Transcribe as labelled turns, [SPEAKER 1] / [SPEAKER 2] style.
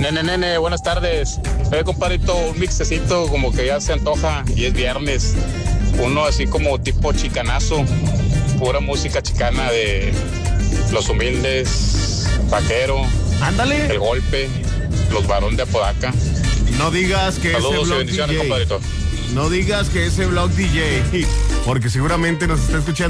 [SPEAKER 1] Nene, buenas tardes. Compadrito, un mixecito como que ya se antoja y es viernes. Uno así como tipo chicanazo, pura música chicana de Los Humildes, Vaquero,
[SPEAKER 2] Ándale.
[SPEAKER 1] El Golpe, Los Barón de Apodaca.
[SPEAKER 2] No digas que
[SPEAKER 1] Saludos
[SPEAKER 2] ese
[SPEAKER 1] y
[SPEAKER 2] blog
[SPEAKER 1] bendiciones,
[SPEAKER 2] DJ.
[SPEAKER 1] compadrito.
[SPEAKER 2] No digas que ese blog DJ, porque seguramente nos está escuchando